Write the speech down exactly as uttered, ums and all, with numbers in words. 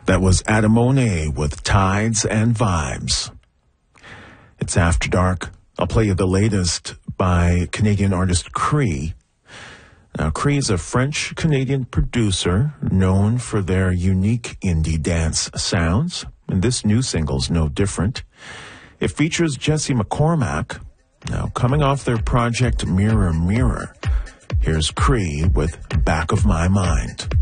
That was Adam Monet with Tides and Vibes. It's After Dark. I'll play you the latest by Canadian artist Cree. Now, Cree is a French-Canadian producer known for their unique indie dance sounds, and this new single's no different. It features Jesse McCormack. Now, coming off their project Mirror Mirror, here's Cree with Back of My Mind.